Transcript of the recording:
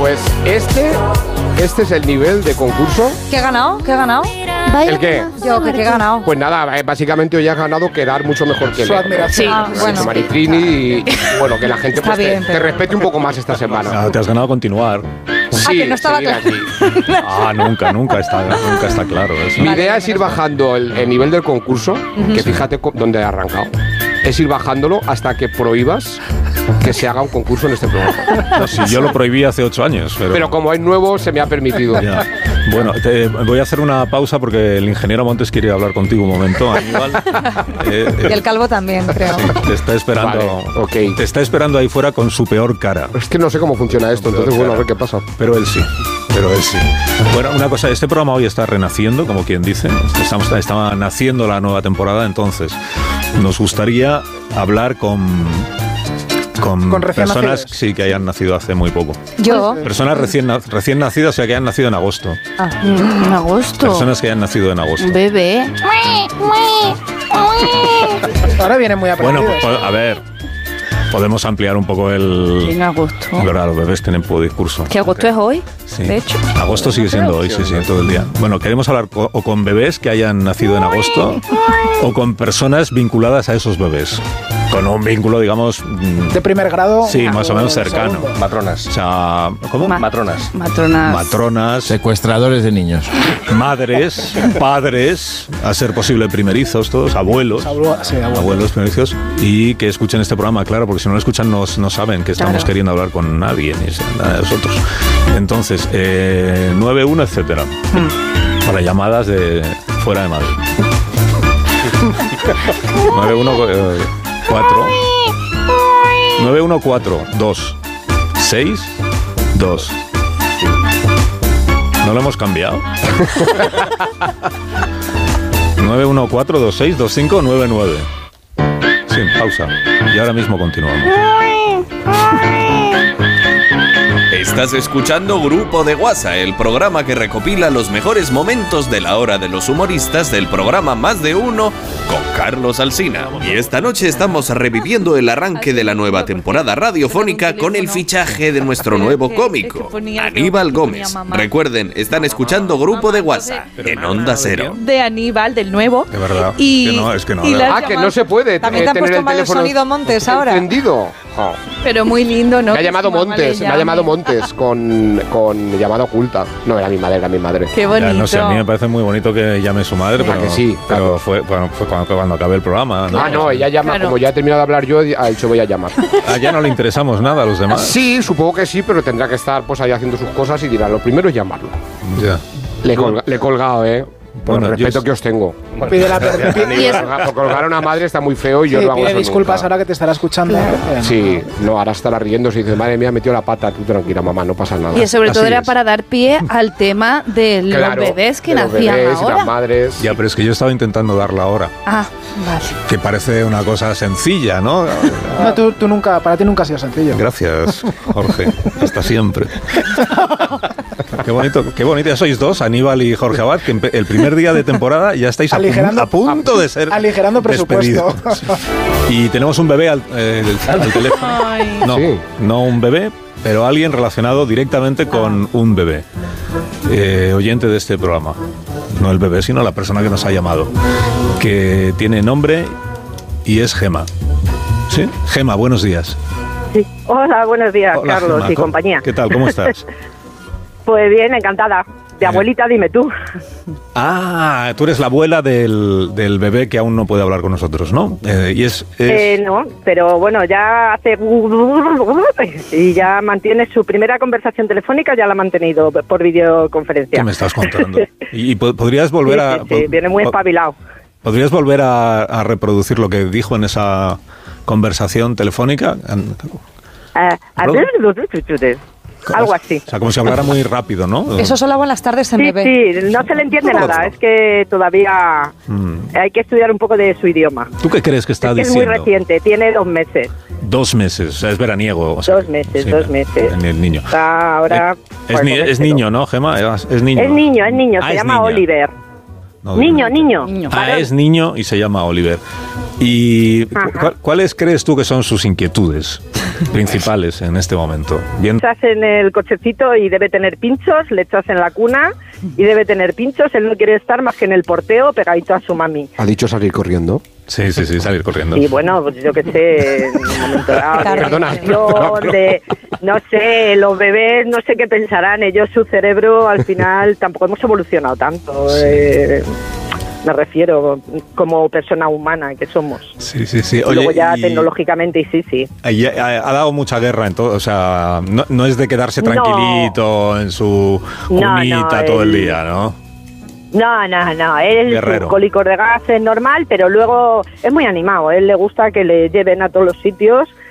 Pues este es el nivel de concurso. ¿Qué he ganado? ¿Qué he ganado? ¿El qué? Yo, ¿qué he ganado? Pues nada, básicamente hoy has ganado quedar mucho mejor que Su admiración. Sí, bueno. Maritrini y bueno, que la gente Está pues, bien, te pero- respete un poco más esta semana. Te has ganado continuar. Sí, que no estaba seguir claro. aquí. Nunca está claro eso. Mi idea es ir bajando el nivel del concurso, que fíjate dónde he arrancado. Es ir bajándolo hasta que prohíbas que se haga un concurso en este programa. No, sí, yo lo prohibí hace 8 años. Pero como es nuevo, se me ha permitido. Ya. Bueno, voy a hacer una pausa porque el ingeniero Montes quiere hablar contigo un momento, Aníbal. Y el calvo también, creo. Sí, te está esperando. Vale, ok. Te está esperando ahí fuera con su peor cara. Es que no sé cómo funciona esto, entonces bueno, a ver qué pasa. Pero él sí. Bueno, una cosa, este programa hoy está renaciendo, como quien dice. Está naciendo la nueva temporada, entonces nos gustaría hablar con recién personas nacidos. sí, que hayan nacido hace muy poco. Yo. Personas recién nacidas, o sea, que hayan nacido en agosto. En agosto. Personas que hayan nacido en agosto. Bebé. Ahora vienen muy Bueno, aprendidos. a ver, podemos ampliar un poco el... En agosto. Es verdad, los bebés tienen poco discurso. Que agosto es hoy, Sí. de hecho. Agosto sigue siendo hoy, sí, todo el día. Bueno, queremos hablar o con bebés que hayan nacido en agosto o con personas vinculadas a esos bebés. Con un vínculo, digamos... De primer grado. Sí, más o menos cercano. segundo. Matronas. O sea, ¿cómo? Matronas. Matronas. Matronas, Secuestradores de niños. madres, padres, a ser posible primerizos, todos, abuelos. Sí, abuelo. Abuelos primerizos, y que escuchen este programa, claro, porque si no lo escuchan no saben que estamos Claro. queriendo hablar con nadie, ni nada de nosotros. Entonces, 91, etcétera. Para llamadas de fuera de Madrid. 914 2 6 2. ¿No lo hemos cambiado? 914262599. Sí, pausa. Y ahora mismo continuamos. Estás escuchando Grupo de WhatsApp, el programa que recopila los mejores momentos de la hora de los humoristas del programa Más de Uno con Carlos Alsina. Y esta noche estamos reviviendo el arranque de la nueva temporada radiofónica con el fichaje de nuestro nuevo cómico, Aníbal Gómez. Recuerden, están escuchando Grupo de WhatsApp en Onda Cero. De Aníbal, del nuevo. De verdad. Y, Que no, es que no, y de las verdad. Que no se puede También te han tener puesto el mal el teléfono sonido Montes ahora. encendido. Oh. Pero muy lindo, ¿no? Me ha Que llamado su mamá Montes, le me ha llamado llame. Montes con llamada oculta. No, era mi madre. Qué Ya, bonito. no sé, a mí me parece muy bonito que llame su madre, ¿A pero, que sí? pero fue cuando acabé el programa. ¿no? Ah, no, ella llama, Claro. como ya he terminado de hablar yo, ha dicho voy a llamar. Ah, ya no le interesamos nada a los demás. Sí, supongo que sí, pero tendrá que estar pues ahí haciendo sus cosas y dirá, lo primero es llamarlo. Ya. Le he colgado, por Bueno, el respeto yo- que os tengo. Pide la Por colgar a una madre está muy feo y yo Sí, no hago pide eso disculpas nunca. ahora que te estará escuchando. Sí, no, ahora estará riéndose y dice, madre mía, metió la pata, tú tranquila, mamá, no pasa nada. Y sobre todo Así era es. para dar pie al tema de los Claro, bebés que de los nacían bebés y ahora. las madres. Ya, pero es que yo estaba intentando darla ahora, Ah, vale. que parece una cosa sencilla, ¿no? No, tú nunca, para ti nunca ha sido sencillo. Gracias, Jorge. Hasta siempre. Qué bonito. Ya sois dos, Aníbal y Jorge Abad, que el primer día de temporada ya estáis a punto de ser aligerando presupuesto. despedidos. Y tenemos un bebé al teléfono. No, Sí. no un bebé, pero alguien relacionado directamente con un bebé. Oyente de este programa. No el bebé, sino la persona que nos ha llamado. Que tiene nombre y es Gema. ¿Sí? Gema, buenos días. Sí. Hola, buenos días, Hola, Carlos Gema, y compañía. ¿Qué tal? ¿Cómo estás? Pues bien, encantada. De abuelita, dime tú. Ah, tú eres la abuela del bebé que aún no puede hablar con nosotros, ¿no? Y es No, pero bueno, ya hace... Y ya mantiene su primera conversación telefónica, ya la ha mantenido por videoconferencia. ¿Qué me estás contando? ¿Y podrías volver Sí, a... sí, sí, viene muy espabilado. ¿Podrías volver a reproducir lo que dijo en esa conversación telefónica? Algo así. O sea, como si hablara muy rápido, ¿no? Eso solo hago en las tardes en Sí, bebé. sí, no se le entiende nada. Es que todavía hay que estudiar un poco de su idioma. ¿Tú qué crees que está Es diciendo? muy reciente, tiene 2 meses. 2 meses, o sea, es veraniego. O sea, 2 meses, sí, 2 meses. El niño. Está ahora... Es niño, ¿no, Gema? Es niño. Es niño, Ah, se es llama niña. Oliver. No, Niño. Ah, es niño y se llama Oliver. ¿Y cuáles crees tú que son sus inquietudes principales en este momento? Bien. Le echas en el cochecito y debe tener pinchos, le echas en la cuna y debe tener pinchos. Él no quiere estar más que en el porteo pegadito a su mami. ¿Ha dicho salir corriendo? Sí, salir corriendo. Y bueno, pues yo qué sé, en un momento dado, Perdona, no sé, los bebés no sé qué pensarán, ellos su cerebro al final tampoco hemos evolucionado tanto. Me refiero como persona humana que somos. Sí. Oye, luego ya tecnológicamente y sí. Ha dado mucha guerra en todo, o sea, no es de quedarse tranquilito en su cunita todo el día, ¿no? No, él Guerrero. Sus cólicos de gas es normal, pero luego es muy animado, a él le gusta que le lleven a todos los sitios